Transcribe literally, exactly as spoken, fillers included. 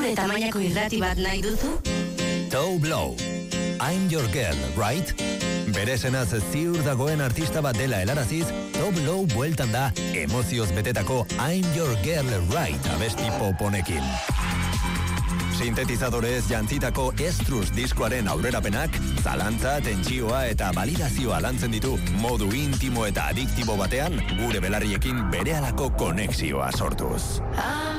Zure tamainako irrati bat nahi duzu? Toe Blow. I'm your girl, right? Bere senaz ziur dagoen artista bat dela helaraziz, Toe Blow bueltan da emozioz betetako I'm your girl, right abesti pop honekin. Sintetizadorez jantzitako Estrus diskoaren aurrerapenak, zalantza, tentsioa eta validazioa lantzen ditu modu intimo eta adiktibo batean, gure belarriekin berehalako konexioa sortuz.